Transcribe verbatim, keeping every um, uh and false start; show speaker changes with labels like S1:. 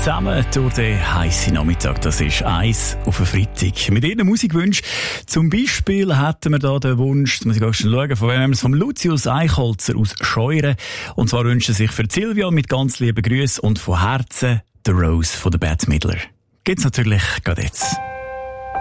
S1: zusammen durch den heissen Nachmittag. Das ist eins auf einen Freitag. Mit Ihren Musikwünschen. Zum Beispiel hätten wir da den Wunsch, jetzt muss ich auch schon schauen, von wem es, vom Lucius Eichholzer aus Scheuren. Und zwar wünschen sich für Silvia mit ganz lieben Grüßen und von Herzen der Rose von den Bette Midler. Geht's natürlich gerade jetzt.